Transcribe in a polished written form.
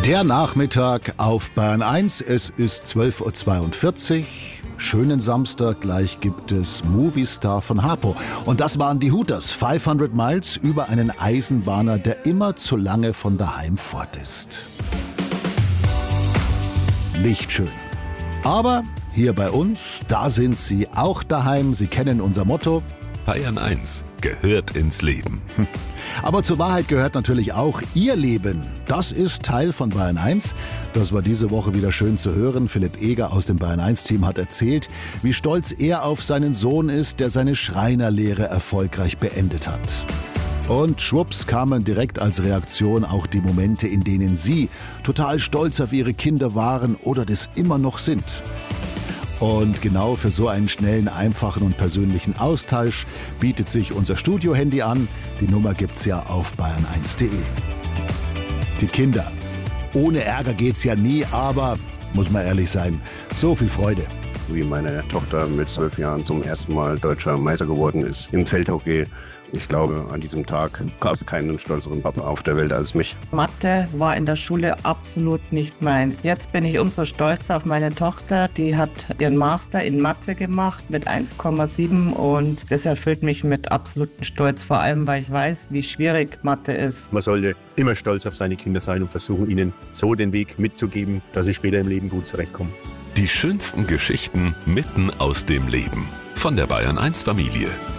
Der Nachmittag auf Bayern 1. Es ist 12.42 Uhr. Schönen Samstag, gleich gibt es Movistar von Harpo. Und das waren die Hooters. 500 Miles über einen Eisenbahner, der immer zu lange von daheim fort ist. Nicht schön. Aber hier bei uns, da sind Sie auch daheim. Sie kennen unser Motto. Bayern 1 gehört ins Leben. Aber zur Wahrheit gehört natürlich auch Ihr Leben. Das ist Teil von Bayern 1. Das war diese Woche wieder schön zu hören. Philipp Eger aus dem Bayern 1-Team hat erzählt, wie stolz er auf seinen Sohn ist, der seine Schreinerlehre erfolgreich beendet hat. Und schwupps kamen direkt als Reaktion auch die Momente, in denen Sie total stolz auf Ihre Kinder waren oder das immer noch sind. Und genau für so einen schnellen, einfachen und persönlichen Austausch bietet sich unser Studio-Handy an. Die Nummer gibt's ja auf bayern1.de. Die Kinder. Ohne Ärger geht's ja nie, aber, muss man ehrlich sein, so viel Freude. Wie meine Tochter mit 12 Jahren zum ersten Mal deutscher Meister geworden ist im Feldhockey. Ich glaube, an diesem Tag gab es keinen stolzeren Papa auf der Welt als mich. Mathe war in der Schule absolut nicht meins. Jetzt bin ich umso stolzer auf meine Tochter. Die hat ihren Master in Mathe gemacht mit 1,7 und das erfüllt mich mit absolutem Stolz, vor allem, weil ich weiß, wie schwierig Mathe ist. Man sollte immer stolz auf seine Kinder sein und versuchen, ihnen so den Weg mitzugeben, dass sie später im Leben gut zurechtkommen. Die schönsten Geschichten mitten aus dem Leben. Von der Bayern 1 Familie.